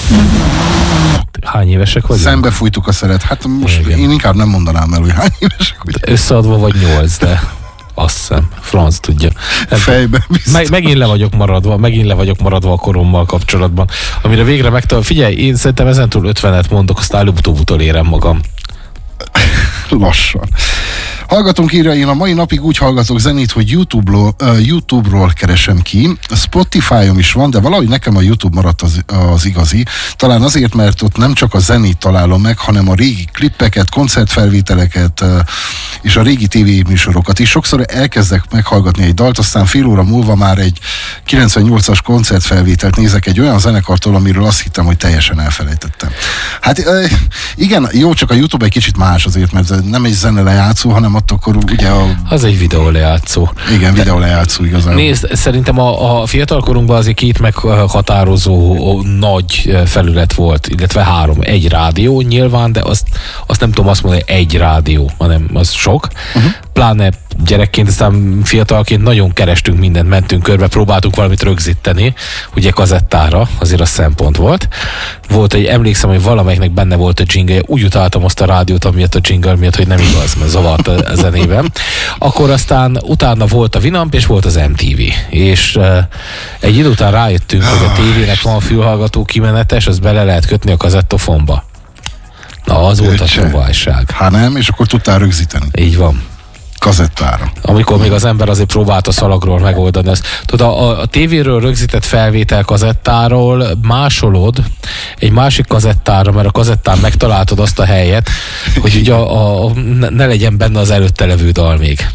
Hány évesek vagyunk? Szembefújtuk a szeret. Hát most igen. Én inkább nem mondanám el, hogy hány évesek vagyunk. Összeadva vagy 8, de azt hiszem, franc tudja. Fejben megint le vagyok maradva a korommal kapcsolatban. Amire végre figyelj, én szerintem ezentúl 50-et mondok, aztán előbb-utóbb utolérem magam. Lassan. Hallgatunk, írja, én a mai napig úgy hallgatok zenét, hogy YouTube-ról keresem ki. Spotify-om is van, de valahogy nekem a YouTube maradt az igazi. Talán azért, mert ott nem csak a zenét találom meg, hanem a régi klippeket, koncertfelvételeket és a régi tévéműsorokat is. Sokszor elkezdek meghallgatni egy dalt, aztán fél óra múlva már egy 98-as koncertfelvételt nézek egy olyan zenekartól, amiről azt hittem, hogy teljesen elfelejtettem. Hát igen, jó, csak a YouTube egy kicsit más azért, mert nem egy zenelejátszó, hanem ott akkor ugye az egy videólejátszó. Igen, videólejátszó igazából. Nézd, szerintem a fiatalkorunkban azért 2 meghatározó nagy felület volt, illetve 3. Egy rádió nyilván, de azt nem tudom azt mondani, egy rádió, hanem az sok. Pláne gyerekként, aztán fiatalként nagyon kerestünk mindent, mentünk körbe, próbáltunk valamit rögzíteni, ugye kazettára, azért az szempont volt. Emlékszem, hogy valamelyiknek benne volt a jingle, úgy utáltam azt a rádiót, amiatt a jingle miatt, hogy nem igaz, mert zavart a zenében. Akkor aztán utána volt a Winamp, és volt az MTV. És egy idő után rájöttünk, hogy a tévének van fülhallgató kimenetes, az bele lehet kötni a kazettofonba. Na, az volt a próbálság. Hát nem, és akkor tudtál rögzíteni. Így van. Kazettára. Amikor még az ember azért próbált a szalagról megoldani ezt. Tudod, a tévéről rögzített felvétel kazettáról másolod egy másik kazettára, mert a kazettán megtaláltad azt a helyet, hogy ugye ne legyen benne az előtte levő dal még.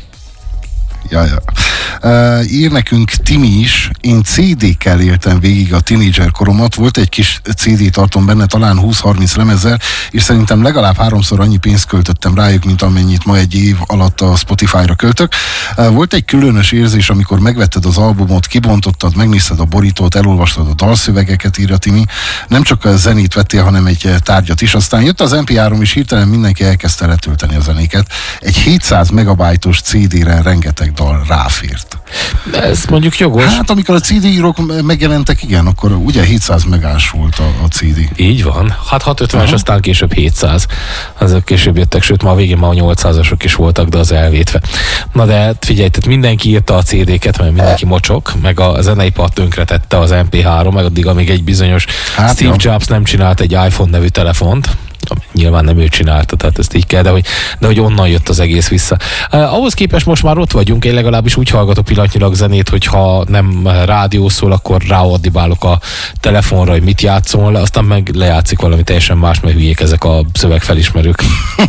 Ír nekünk Timi is, én CD-kkel éltem végig a tínédzser koromat, volt egy kis CD tartom benne, talán 20-30 lemezzel, és szerintem legalább 3-szor annyi pénzt költöttem rájuk, mint amennyit ma egy év alatt a Spotify-ra költök. Volt egy különös érzés, amikor megvetted az albumot, kibontottad, megnézted a borítót, elolvastad a dalszövegeket, írja Timi. Nem csak a zenét vettél, hanem egy tárgyat is. Aztán jött az MP3, és hirtelen mindenki elkezdte letölteni a zenéket. Egy 700 megabájtos CD-re rengeteg dal ráfért. Ez mondjuk jogos. Hát amikor a CD-írók megjelentek, igen, akkor ugye 700 megás volt a CD. Így van. Hát 650-es, aztán később 700. Azok később jöttek, sőt ma a végén már a 800-asok is voltak, de az elvétve. Na de figyelj, tehát mindenki írta a CD-ket, mert mindenki mocsok, meg a zeneipar tönkretette az MP3, meg addig, amíg egy bizonyos Steve Jobs nem csinált egy iPhone nevű telefont. Nyilván nem ő csinálta, tehát ezt így kell, de hogy onnan jött az egész vissza. Ahhoz képest most már ott vagyunk, én legalábbis úgy hallgatok pillanatnyilag zenét, hogyha nem rádió szól, akkor ráaddibálok a telefonra, hogy mit játszol, aztán meg lejátszik valami teljesen más, mert hülyék ezek a szövegfelismerők.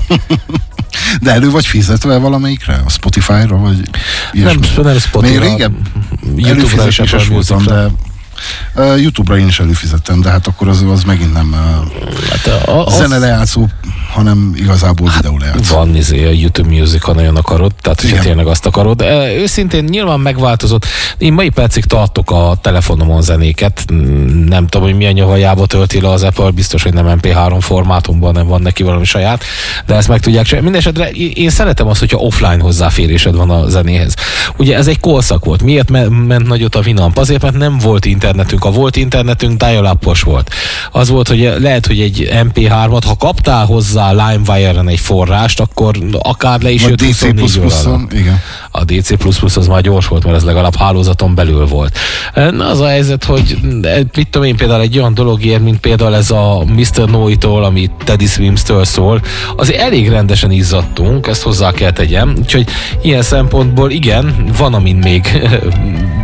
De elő vagy fizetve valamelyikre? A Spotify-ra? Vagy nem Spotify-ra. Még régen YouTube-ra is voltam, de YouTube-ra én is előfizettem, de hát akkor az megint nem zenelejátszó, hanem igazából videólejátszó. Van a YouTube Music, ha nagyon akarod, tehát hogyha tényleg azt akarod. Őszintén nyilván megváltozott. Én mai percig tartok a telefonomon zenéket. Nem tudom, hogy milyen nyavajába tölti le az Apple, biztos, hogy nem MP3 formátumban, nem van neki valami saját, de ezt meg tudják csinálni. Mindenesetre én szeretem azt, hogyha offline hozzáférésed van a zenéhez. Ugye ez egy korszak volt. Miért ment nagyot a Winamp? Azért, mert nem volt internetünk. A volt internetünk dial-up-os volt. Az volt, hogy lehet, hogy egy MP3-at, ha kaptál hozzá LimeWire-en egy forrást, akkor akár le is jött 24 óra. A DC++ az már gyors volt, mert ez legalább hálózaton belül volt. Na, az a helyzet, hogy mit tudom én, például egy olyan dologért, mint például ez a Mr. Know-tól, ami Teddy Swims-től szól, azért elég rendesen izzadtunk, ezt hozzá kell tegyem, úgyhogy ilyen szempontból igen, van, amin még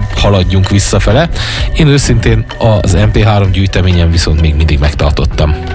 haladjunk visszafele. Én őszintén az MP3 gyűjteményen viszont még mindig megtartottam.